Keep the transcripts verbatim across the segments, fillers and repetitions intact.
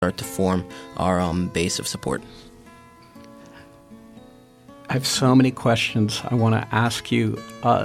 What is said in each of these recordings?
start to form our um, base of support. I have so many questions I want to ask you. Uh,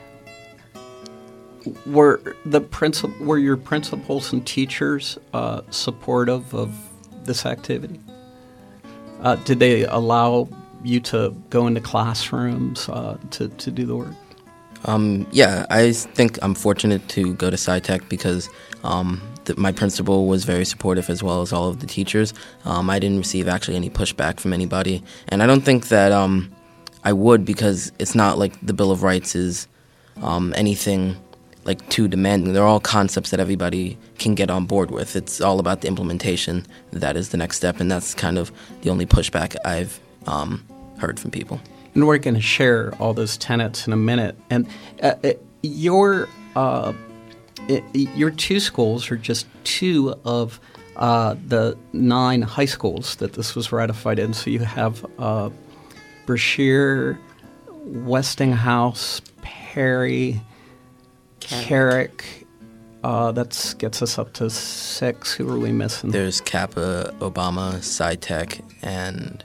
were the principal, were your principals and teachers uh, supportive of this activity? Uh, did they allow you to go into classrooms uh, to, to do the work? Um, yeah, I think I'm fortunate to go to SciTech because um, the, my principal was very supportive as well as all of the teachers. Um, I didn't receive actually any pushback from anybody, and I don't think that um, I would because it's not like the Bill of Rights is um, anything like too demanding. They're all concepts that everybody can get on board with. It's all about the implementation. That is the next step, and that's kind of the only pushback I've um, heard from people. And we're going to share all those tenets in a minute. And uh, your uh, your two schools are just two of uh, the nine high schools that this was ratified in. So you have uh, Brashear, Westinghouse, Perry, Carrick. Uh, that gets us up to six. Who are we missing? There's Kappa, Obama, SciTech, and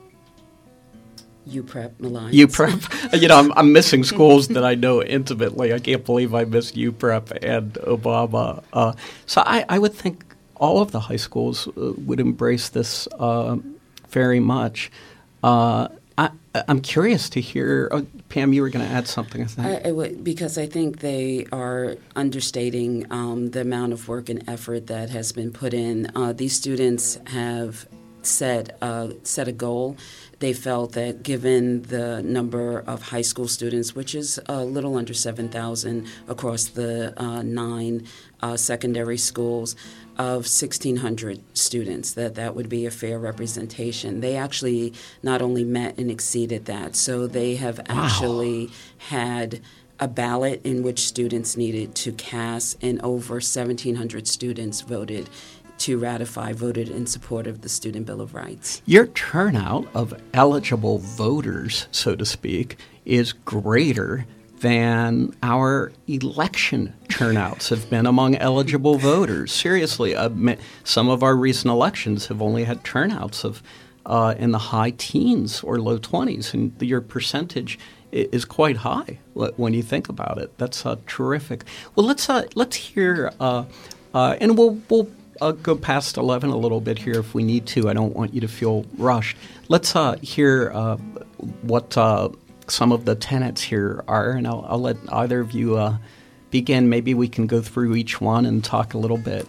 U Prep, Malines. U Prep. You know, I'm, I'm missing schools that I know intimately. I can't believe I missed U Prep and Obama. Uh, so I, I would think all of the high schools uh, would embrace this uh, very much. Uh, I, I'm curious to hear, uh, Pam, you were going to add something, I think. I, I would, because I think they are understating um, the amount of work and effort that has been put in. Uh, these students have set, uh, set a goal. They felt that given the number of high school students, which is a little under seven thousand across the uh, nine uh, secondary schools, of sixteen hundred students, that that would be a fair representation. They actually not only met and exceeded that, so they have actually wow. had a ballot in which students needed to cast, and over seventeen hundred students voted to ratify, voted in support of the Student Bill of Rights. Your turnout of eligible voters, so to speak, is greater than our election turnouts have been among eligible voters. Seriously, uh, some of our recent elections have only had turnouts of uh, in the high teens or low twenties, and your percentage is quite high when you think about it. That's uh, terrific. Well, let's uh, let's hear, uh, uh, and we'll we'll. I'll go past eleven a little bit here if we need to. I don't want you to feel rushed. Let's uh, hear uh, what uh, some of the tenets here are, and I'll, I'll let either of you uh, begin. Maybe we can go through each one and talk a little bit.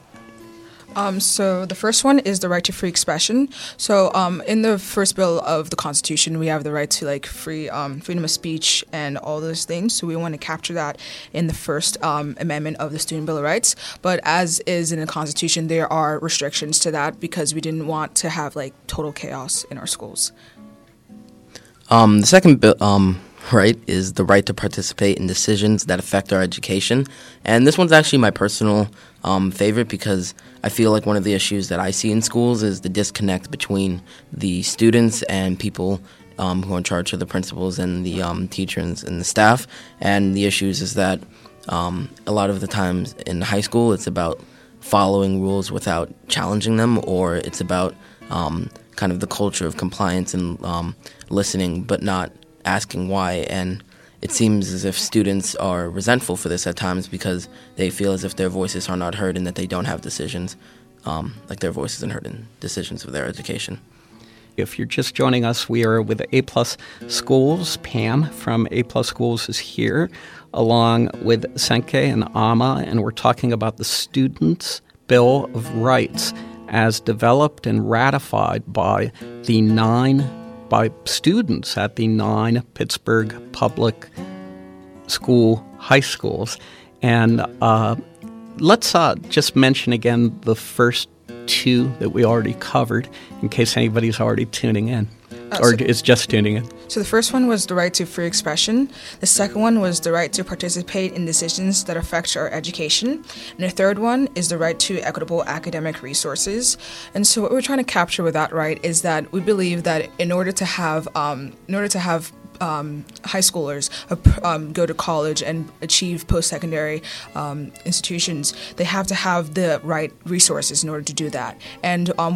Um, so the first one is the right to free expression. So um, in the first bill of the Constitution, we have the right to like free um, freedom of speech and all those things. So we want to capture that in the first um, amendment of the Student Bill of Rights. But as is in the Constitution, there are restrictions to that because we didn't want to have like total chaos in our schools. Um, the second bill, um, right, is the right to participate in decisions that affect our education. And this one's actually my personal um, favorite because I feel like one of the issues that I see in schools is the disconnect between the students and people um, who are in charge of the principals and the um, teachers and the staff. And the issues is that um, a lot of the times in high school it's about following rules without challenging them, or it's about um, kind of the culture of compliance and um, listening but not asking why. And it seems as if students are resentful for this at times because they feel as if their voices are not heard and that they don't have decisions, um, like their voices aren't heard in decisions of their education. If you're just joining us, we are with A Plus Schools. Pam from A Plus Schools is here, along with Senke and Ama, and we're talking about the Students' Bill of Rights as developed and ratified by the nine by students at the nine Pittsburgh public school high schools. And uh, let's uh, just mention again the first two that we already covered in case anybody's already tuning in uh, or so, is just tuning in. So the first one was the right to free expression. The second one was the right to participate in decisions that affect our education. And the third one is the right to equitable academic resources. And so what we're trying to capture with that right is that we believe that in order to have um, in order to have um, high schoolers uh, um, go to college and achieve post-secondary um, institutions, they have to have the right resources in order to do that. And um,